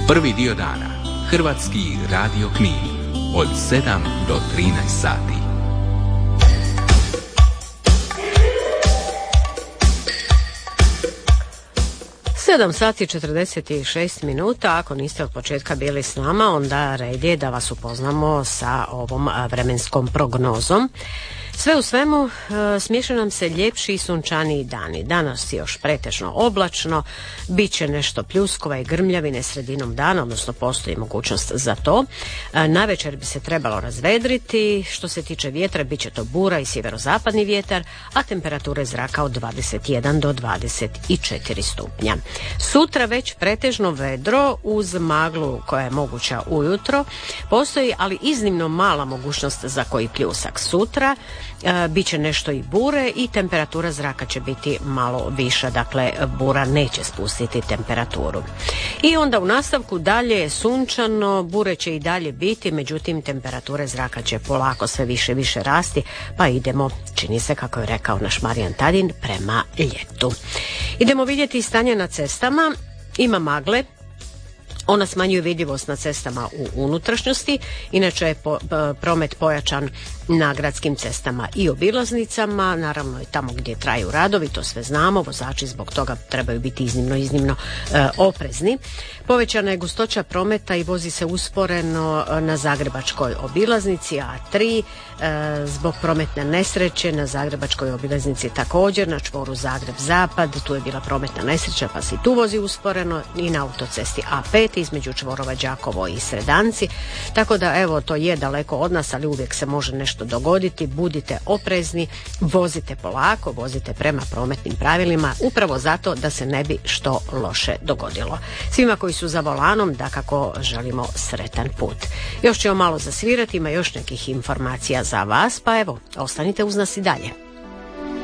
Prvi dio dana, Hrvatski radio Knin, od 7 do 13 sati. Sedam sati 46 minuta. Ako niste od početka bili s nama, onda red je da vas upoznamo sa ovom vremenskom prognozom. Sve u svemu, smiješaju nam se ljepši i sunčaniji dani. Danas je još pretežno oblačno, bit će nešto pljuskova i grmljavine sredinom dana, odnosno postoji mogućnost za to. Navečer bi se trebalo razvedriti. Što se tiče vjetra, bit će to bura i sjeverozapadni vjetar, a temperature zraka od 21 do 24 stupnja. Sutra već pretežno vedro uz maglu koja je moguća ujutro. Postoji, ali iznimno mala mogućnost za koji pljusak. Sutra bit će nešto i bure i temperatura zraka će biti malo viša, dakle bura neće spustiti temperaturu. I onda u nastavku dalje je sunčano, bure će i dalje biti, međutim temperature zraka će polako sve više i više rasti, pa idemo, čini se kako je rekao naš Marijan Tadin, prema ljetu. Idemo vidjeti stanje na cestama. Ima magle. Ona smanjuje vidljivost na cestama u unutrašnjosti, inače je promet pojačan na gradskim cestama i obilaznicama, naravno i tamo gdje traju radovi, to sve znamo, vozači zbog toga trebaju biti iznimno oprezni. Povećana je gustoća prometa i vozi se usporeno na zagrebačkoj obilaznici A3, zbog prometne nesreće na zagrebačkoj obilaznici također, na čvoru Zagreb-Zapad, tu je bila prometna nesreća pa se i tu vozi usporeno, i na autocesti A5 između čvorova Đakovo i Sredanci, tako da evo to je daleko od nas, ali uvijek se može nešto dogoditi. Budite oprezni, vozite polako, vozite prema prometnim pravilima, upravo zato da se ne bi što loše dogodilo. Svima koji su za volanom dakako želimo sretan put. Još ćemo malo zasvirati, ima još nekih informacija za vas, pa evo, ostanite uz nas i dalje.